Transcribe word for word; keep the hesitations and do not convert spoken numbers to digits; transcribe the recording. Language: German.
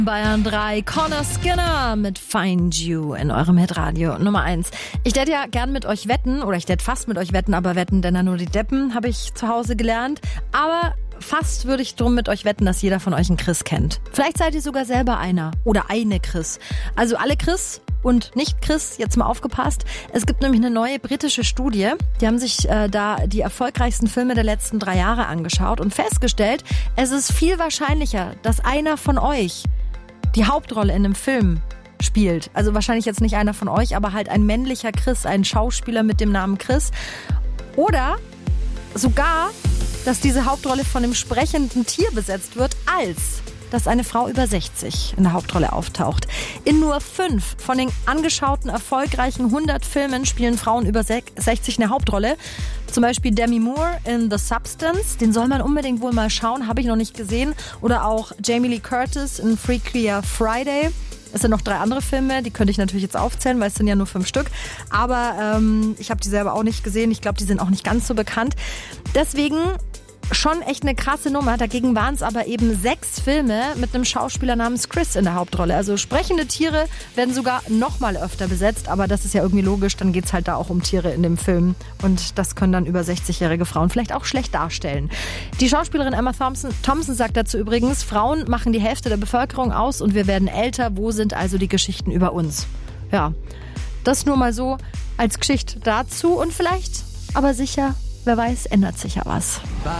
Bayern drei, Connor Skinner mit Find You in eurem Hitradio Nummer eins. Ich werde ja gern mit euch wetten, oder ich werde fast mit euch wetten, aber wetten denn dann nur die Deppen, habe ich zu Hause gelernt. Aber fast würde ich drum mit euch wetten, dass jeder von euch einen Chris kennt. Vielleicht seid ihr sogar selber einer oder eine Chris. Also alle Chris und nicht Chris, jetzt mal aufgepasst. Es gibt nämlich eine neue britische Studie. Die haben sich äh, da die erfolgreichsten Filme der letzten drei Jahre angeschaut und festgestellt, es ist viel wahrscheinlicher, dass einer von euch die Hauptrolle in einem Film spielt. Also wahrscheinlich jetzt nicht einer von euch, aber halt ein männlicher Chris, ein Schauspieler mit dem Namen Chris. Oder sogar, dass diese Hauptrolle von einem sprechenden Tier besetzt wird, als dass eine Frau über sechzig in der Hauptrolle auftaucht. In nur fünf von den angeschauten erfolgreichen hundert Filmen spielen Frauen über sechzig eine Hauptrolle. Zum Beispiel Demi Moore in The Substance, den soll man unbedingt wohl mal schauen, habe ich noch nicht gesehen. Oder auch Jamie Lee Curtis in Freakier Friday. Es sind noch drei andere Filme, die könnte ich natürlich jetzt aufzählen, weil es sind ja nur fünf Stück. Aber ähm, ich habe die selber auch nicht gesehen. Ich glaube, die sind auch nicht ganz so bekannt. Deswegen schon echt eine krasse Nummer. Dagegen waren es aber eben sechs Filme mit einem Schauspieler namens Chris in der Hauptrolle. Also sprechende Tiere werden sogar noch mal öfter besetzt, aber das ist ja irgendwie logisch, dann geht es halt da auch um Tiere in dem Film. Und das können dann über sechzigjährige Frauen vielleicht auch schlecht darstellen. Die Schauspielerin Emma Thompson, Thompson sagt dazu übrigens, Frauen machen die Hälfte der Bevölkerung aus und wir werden älter. Wo sind also die Geschichten über uns? Ja, das nur mal so als Geschichte dazu und vielleicht, aber sicher, wer weiß, ändert sich ja was.